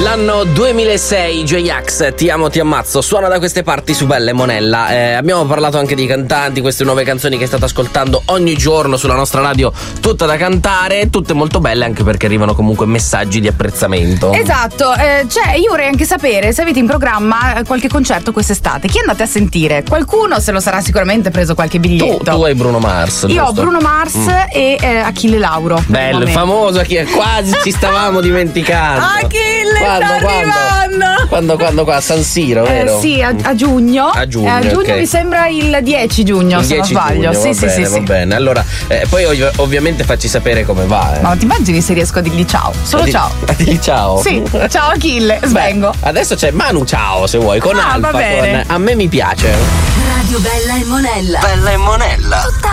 L'anno 2006, J-Ax, Ti amo, ti ammazzo, suona da queste parti su Bella e Monella. Abbiamo parlato anche di cantanti, queste nuove canzoni che state ascoltando ogni giorno sulla nostra radio, tutte da cantare, tutte molto belle, anche perché arrivano comunque messaggi di apprezzamento. Esatto, io vorrei anche sapere se avete in programma qualche concerto quest'estate. Chi andate a sentire? Qualcuno se lo sarà sicuramente preso qualche biglietto. Tu hai Bruno Mars. Io giusto? ho Bruno Mars e Achille Lauro. Bello, il famoso Achille, quasi ci stavamo dimenticando. Achille sta arrivando. Quando qua a San Siro, vero? Sì, a giugno. A giugno, okay. Mi sembra il 10 giugno, il se 10 non sbaglio. Giugno, Sì. va bene. Allora, poi ovviamente facci sapere come va. Ma ti immagini se riesco a dirgli ciao? Solo ciao. A dirgli ciao? Sì, ciao Achille, svengo. Adesso c'è Manu Ciao, se vuoi, con Alfa. Va bene. A me mi piace. Radio Bella e Monella. Bella e Monella.